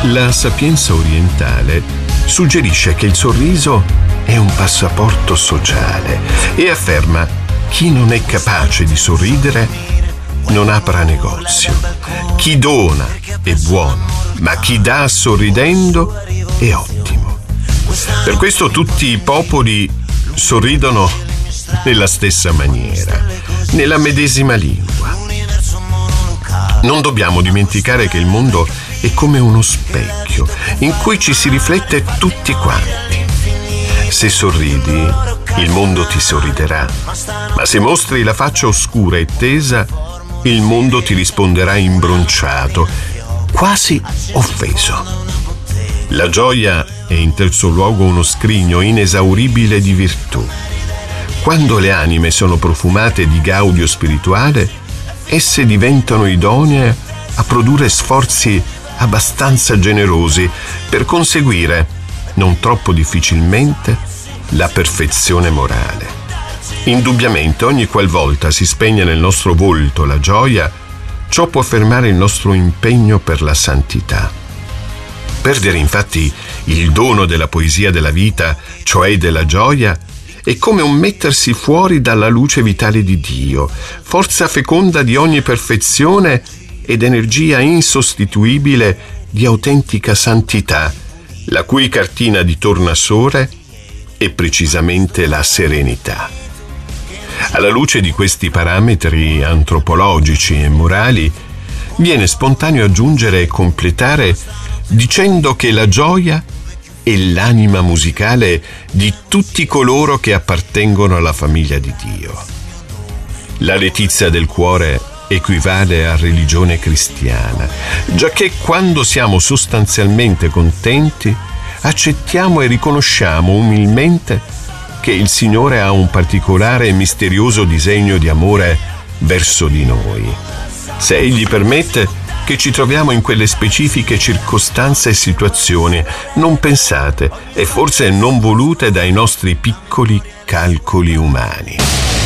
La sapienza orientale suggerisce che il sorriso è un passaporto sociale e afferma: chi non è capace di sorridere non apra negozio. Chi dona è buono, ma chi dà sorridendo è ottimo. Per questo tutti i popoli sorridono nella stessa maniera, nella medesima lingua. Non dobbiamo dimenticare che il mondo è come uno specchio in cui ci si riflette tutti quanti. Se sorridi, il mondo ti sorriderà, ma se mostri la faccia oscura e tesa, il mondo ti risponderà imbronciato, quasi offeso. La gioia è in terzo luogo uno scrigno inesauribile di virtù. Quando le anime sono profumate di gaudio spirituale, esse diventano idonee a produrre sforzi abbastanza generosi per conseguire, non troppo difficilmente, la perfezione morale. Indubbiamente, ogni qualvolta si spegne nel nostro volto la gioia, ciò può fermare il nostro impegno per la santità. Perdere infatti il dono della poesia della vita, cioè della gioia, è come un mettersi fuori dalla luce vitale di Dio, forza feconda di ogni perfezione ed energia insostituibile di autentica santità, la cui cartina di tornasole è precisamente la serenità. Alla luce di questi parametri antropologici e morali, viene spontaneo aggiungere e completare dicendo che la gioia è l'anima musicale di tutti coloro che appartengono alla famiglia di Dio. La letizia del cuore equivale a religione cristiana, giacché quando siamo sostanzialmente contenti, accettiamo e riconosciamo umilmente che il Signore ha un particolare e misterioso disegno di amore verso di noi. Se Egli permette che ci troviamo in quelle specifiche circostanze e situazioni non pensate e forse non volute dai nostri piccoli calcoli umani.